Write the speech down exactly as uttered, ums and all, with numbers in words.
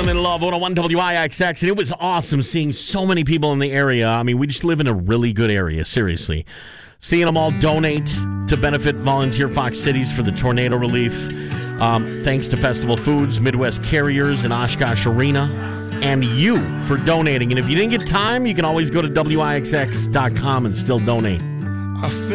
Falling in Love, one oh one W I X X. And it was awesome seeing so many people in the area. I mean, we just live in a really good area, seriously. Seeing them all donate to benefit Volunteer Fox Cities for the tornado relief. Um, thanks to Festival Foods, Midwest Carriers, and Oshkosh Arena. And you for donating. And if you didn't get time, you can always go to W I X X dot com and still donate.